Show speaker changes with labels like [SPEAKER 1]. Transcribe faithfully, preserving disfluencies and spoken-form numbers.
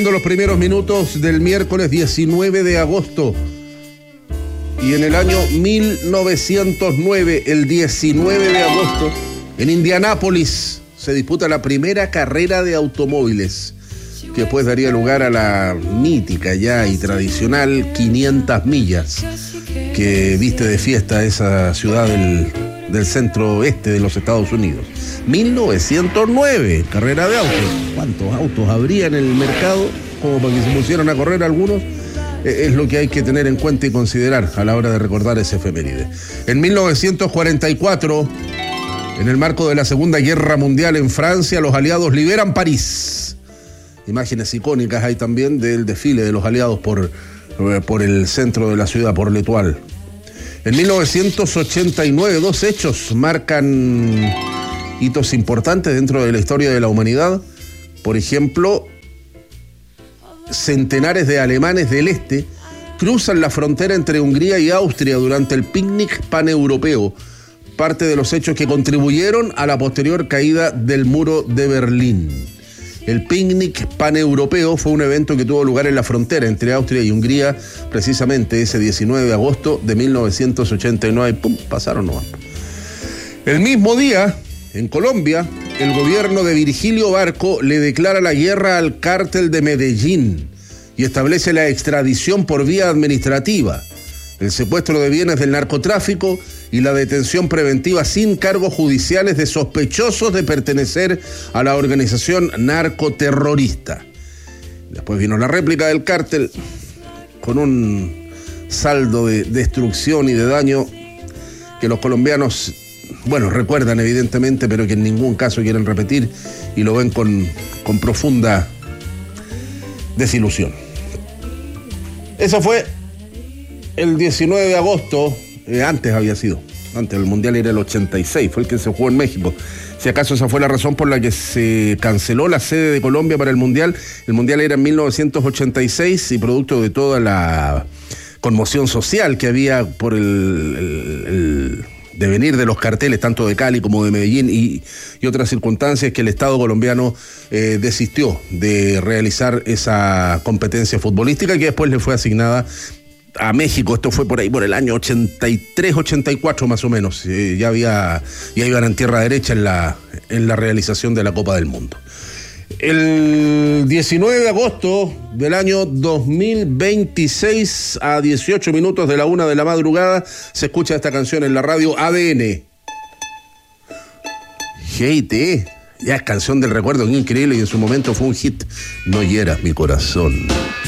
[SPEAKER 1] Los primeros minutos del miércoles diecinueve de agosto y en el año mil novecientos nueve, el diecinueve de agosto, en Indianápolis se disputa la primera carrera de automóviles que después daría lugar a la mítica ya y tradicional quinientas millas que viste de fiesta esa ciudad del, del centro oeste de los Estados Unidos. mil novecientos nueve, carrera de autos. ¿Cuántos autos habría en el mercado como para que se pusieran a correr algunos? Eh, es lo que hay que tener en cuenta y considerar a la hora de recordar ese efeméride. En mil novecientos cuarenta y cuatro, en el marco de la Segunda Guerra Mundial en Francia, los aliados liberan París. Imágenes icónicas hay también del desfile de los aliados por, por el centro de la ciudad, por l'Étoile. En mil novecientos ochenta y nueve, dos hechos marcan hitos importantes dentro de la historia de la humanidad. Por ejemplo, centenares de alemanes del este cruzan la frontera entre Hungría y Austria durante el picnic paneuropeo, parte de los hechos que contribuyeron a la posterior caída del muro de Berlín. El picnic paneuropeo fue un evento que tuvo lugar en la frontera entre Austria y Hungría, precisamente ese diecinueve de agosto de mil novecientos ochenta y nueve. ¡Pum! Pasaron nomás. El mismo día, en Colombia, el gobierno de Virgilio Barco le declara la guerra al cártel de Medellín y establece la extradición por vía administrativa, el secuestro de bienes del narcotráfico y la detención preventiva sin cargos judiciales de sospechosos de pertenecer a la organización narcoterrorista. Después vino la réplica del cártel con un saldo de destrucción y de daño que los colombianos, bueno, recuerdan evidentemente, pero que en ningún caso quieren repetir y lo ven con, con profunda desilusión. Eso fue el diecinueve de agosto, eh, antes había sido, antes el Mundial era el ochenta y seis, fue el que se jugó en México. Si acaso esa fue la razón por la que se canceló la sede de Colombia para el Mundial. El Mundial era en mil novecientos ochenta y seis y producto de toda la conmoción social que había por el... el, el devenir de los carteles, tanto de Cali como de Medellín y, y otras circunstancias, que el Estado colombiano eh, desistió de realizar esa competencia futbolística que después le fue asignada a México. Esto fue por ahí, por el año ochenta y tres, ochenta y cuatro más o menos. Eh, ya había, ya iban en tierra derecha en la, en la realización de la Copa del Mundo. El diecinueve de agosto del año dos mil veintiséis, a dieciocho minutos de la una de la madrugada, se escucha esta canción en la radio A D N. G I T, ya es canción del recuerdo, increíble, y en su momento fue un hit. No hieras mi corazón.